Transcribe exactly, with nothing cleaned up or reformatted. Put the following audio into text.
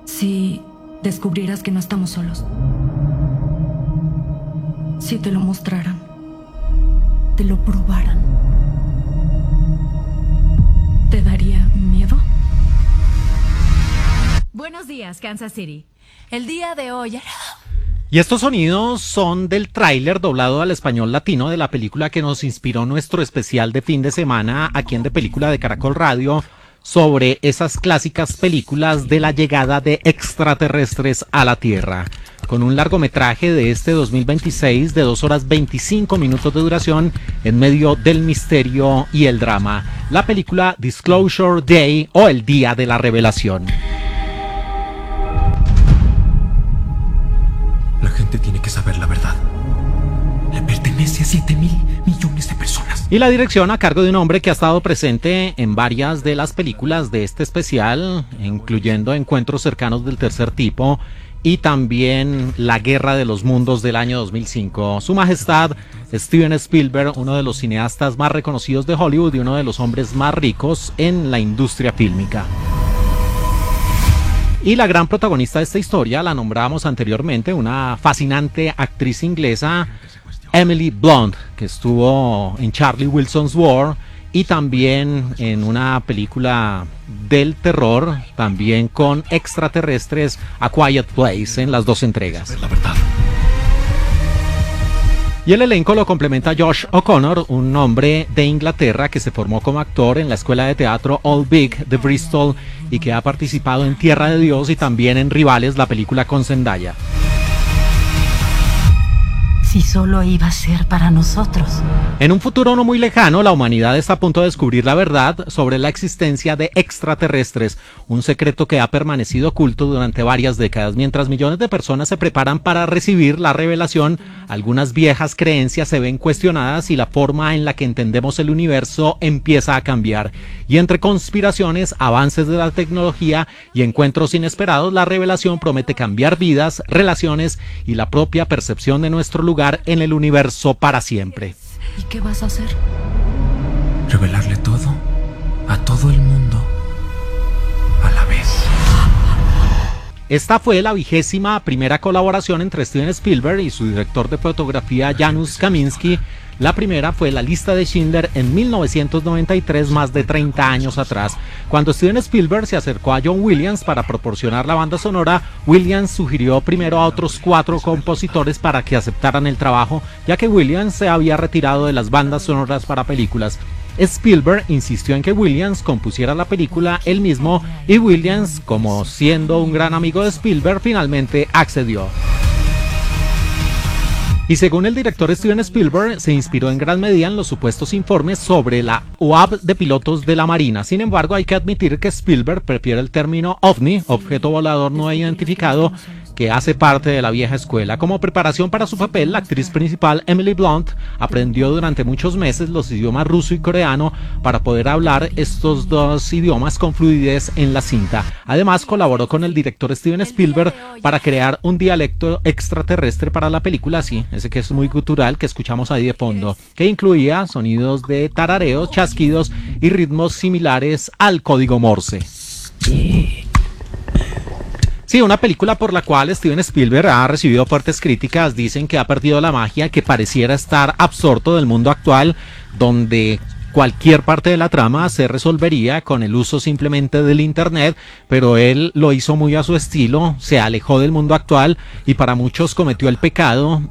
Si descubrieras que no estamos solos. Si te lo mostraran. Te lo probaran. ¿Te daría miedo? Buenos días, Kansas City. El día de hoy... Y estos sonidos son del tráiler doblado al español latino de la película que nos inspiró nuestro especial de fin de semana aquí en De Película de Caracol Radio sobre esas clásicas películas de la llegada de extraterrestres a la Tierra. Con un largometraje de este dos mil veintiséis de dos horas veinticinco minutos de duración en medio del misterio y el drama. La película Disclosure Day o El Día de la Revelación. La gente tiene que saber la verdad. Le pertenece a siete mil millones de personas. Y la dirección a cargo de un hombre que ha estado presente en varias de las películas de este especial, incluyendo Encuentros cercanos del tercer tipo y también La Guerra de los Mundos del año dos mil cinco. Su Majestad Steven Spielberg, uno de los cineastas más reconocidos de Hollywood y uno de los hombres más ricos en la industria fílmica. Y la gran protagonista de esta historia la nombrábamos anteriormente, una fascinante actriz inglesa, Emily Blunt, que estuvo en Charlie Wilson's War y también en una película del terror, también con extraterrestres, A Quiet Place, en las dos entregas. La verdad. Y el elenco lo complementa Josh O'Connor, un hombre de Inglaterra que se formó como actor en la escuela de teatro Old Vic de Bristol y que ha participado en Tierra de Dios y también en Rivales, la película con Zendaya. Si solo iba a ser para nosotros. En un futuro no muy lejano, la humanidad está a punto de descubrir la verdad sobre la existencia de extraterrestres, un secreto que ha permanecido oculto durante varias décadas. Mientras millones de personas se preparan para recibir la revelación, algunas viejas creencias se ven cuestionadas y la forma en la que entendemos el universo empieza a cambiar. Y entre conspiraciones, avances de la tecnología y encuentros inesperados, la revelación promete cambiar vidas, relaciones y la propia percepción de nuestro lugar en el universo para siempre. ¿Y qué vas a hacer? Revelarle todo a todo el mundo a la vez. Esta fue la vigésima primera colaboración entre Steven Spielberg y su director de fotografía Janusz Kaminski. La primera fue La Lista de Schindler en mil novecientos noventa y tres, más de treinta años atrás. Cuando Steven Spielberg se acercó a John Williams para proporcionar la banda sonora, Williams sugirió primero a otros cuatro compositores para que aceptaran el trabajo, ya que Williams se había retirado de las bandas sonoras para películas. Spielberg insistió en que Williams compusiera la película él mismo y Williams, como siendo un gran amigo de Spielberg, finalmente accedió. Y según el director Steven Spielberg, se inspiró en gran medida en los supuestos informes sobre la U A V de pilotos de la Marina. Sin embargo, hay que admitir que Spielberg prefiere el término OVNI, objeto volador no identificado, que hace parte de la vieja escuela. Como preparación para su papel, la actriz principal Emily Blunt aprendió durante muchos meses los idiomas ruso y coreano para poder hablar estos dos idiomas con fluidez en la cinta. Además, colaboró con el director Steven Spielberg para crear un dialecto extraterrestre para la película, sí, ese que es muy gutural que escuchamos ahí de fondo, que incluía sonidos de tarareos, chasquidos y ritmos similares al código Morse. Sí, una película por la cual Steven Spielberg ha recibido fuertes críticas. Dicen que ha perdido la magia, que pareciera estar absorto del mundo actual, donde cualquier parte de la trama se resolvería con el uso simplemente del internet, pero él lo hizo muy a su estilo, se alejó del mundo actual y para muchos cometió el pecado